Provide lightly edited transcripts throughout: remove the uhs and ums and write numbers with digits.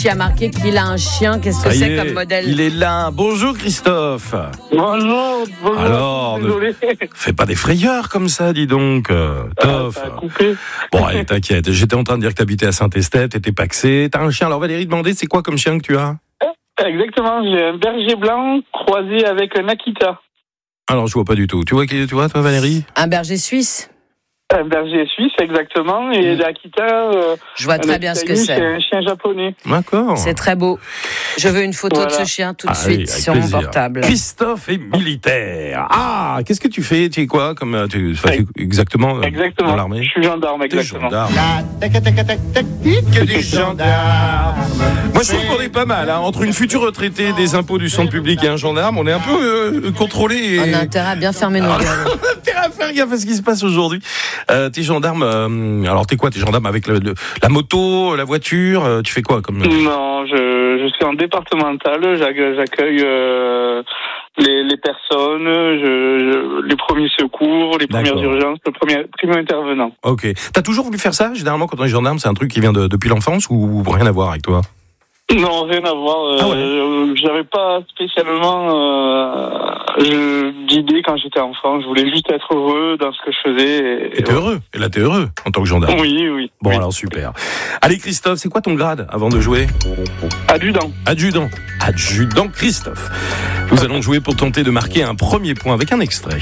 Qui a marqué qu'il a un chien, qu'est-ce que Ça y c'est est, comme modèle? il est là. Bonjour Christophe. Bonjour. Alors, désolé. Fais pas des frayeurs comme ça, dis donc. Toff. Ça a coupé. Bon, allez, t'inquiète. J'étais en train de dire que t'habitais à Saint-Estève, t'étais paxé. T'as un chien. Alors Valérie demandait, c'est quoi comme chien que tu as? Exactement, j'ai un berger blanc croisé avec un Akita. Alors, je vois pas du tout. Tu vois, toi, Valérie? Un berger suisse? Un berger suisse, exactement. Et l'Akita, Je vois très bien ce que c'est. un chien japonais. D'accord. C'est très beau. Je veux une photo de ce chien tout de Allez, suite avec sur plaisir. mon portable. Christophe est militaire. Ah, qu'est-ce que tu fais? Tu es quoi comme exactement Exactement. dans l'armée? Je suis gendarme, T'es exactement. gendarme. La tactique Du gendarme. Moi, je trouve qu'on est pas mal. Hein. Entre une future retraitée des impôts du centre public et un gendarme, on est un peu contrôlé. On a intérêt à bien fermer nos gueules. On a intérêt à faire gaffe à ce qui se passe aujourd'hui. T'es gendarme. Alors, t'es quoi? T'es gendarme avec la moto, la voiture. Tu fais quoi comme? Non, je suis en départemental. J'accueille les personnes, les premiers secours, les premières D'accord. urgences, le premier intervenant. Ok. T'as toujours voulu faire ça? Généralement, quand on est gendarme, c'est un truc qui vient depuis l'enfance ou rien à voir avec toi? Non, rien à voir. Ah ouais. J'avais pas spécialement d'idée quand j'étais enfant. Je voulais juste être heureux dans ce que je faisais. Et t'es heureux. Et là, t'es heureux en tant que gendarme. Oui. Bon, Oui. alors super. Allez, Christophe, c'est quoi ton grade avant de jouer? Adjudant. Adjudant Christophe. Nous allons jouer pour tenter de marquer un premier point avec un extrait.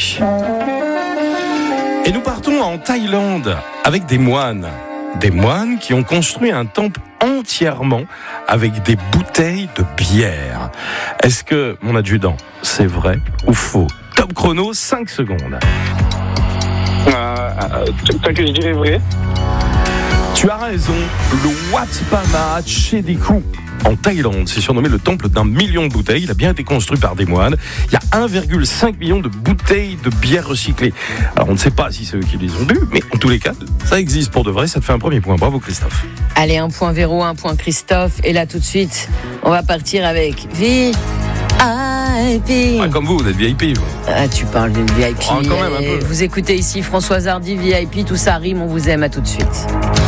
Et nous partons en Thaïlande avec des moines. Des moines qui ont construit un temple entièrement avec des bouteilles de bière. Est-ce que, mon adjudant, c'est vrai ou faux? Top chrono, 5 secondes. Tant que je dirais vrai. Tu as raison, le Wat Pama Chediku en Thaïlande, c'est surnommé le temple d'1 million de bouteilles. Il a bien été construit par des moines. Il y a 1,5 million de bouteilles de bière recyclées. Alors on ne sait pas si c'est eux qui les ont bu, mais en tous les cas, ça existe pour de vrai. Ça te fait un premier point. Bravo Christophe. Allez, 1 point Véro, 1 point Christophe. Et là, tout de suite, on va partir avec VIP. Comme vous êtes VIP. Vous. Ah, tu parles d'une VIP. Oh, quand même un peu. Vous écoutez ici Françoise Hardy, VIP, tout ça rime, on vous aime, à tout de suite.